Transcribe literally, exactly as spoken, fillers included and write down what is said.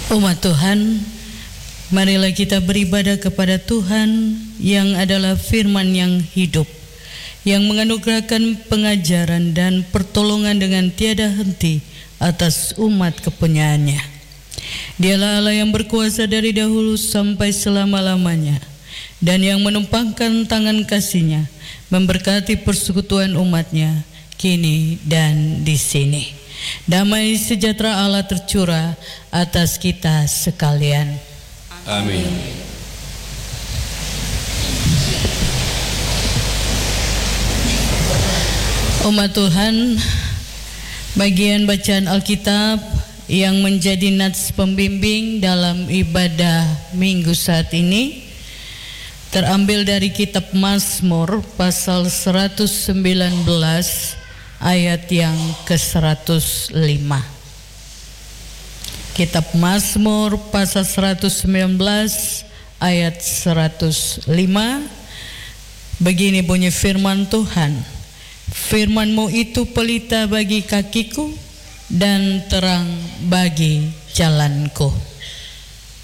Umat Tuhan, marilah kita beribadah kepada Tuhan yang adalah firman yang hidup, yang menganugerahkan pengajaran dan pertolongan dengan tiada henti atas umat kepunyaannya. Dialah Allah yang berkuasa dari dahulu sampai selama-lamanya, dan yang menumpangkan tangan kasih-Nya memberkati persekutuan umat-Nya kini dan di sini. Damai sejahtera Allah tercurah atas kita sekalian. Amin. Umat Tuhan, bagian bacaan Alkitab yang menjadi nats pembimbing dalam ibadah minggu saat ini terambil dari kitab Mazmur pasal seratus sembilan belas ayat yang ke seratus lima. Kitab Mazmur pasal seratus sembilan belas ayat seratus lima. Begini bunyi firman Tuhan. Firman-Mu itu pelita bagi kakiku dan terang bagi jalanku.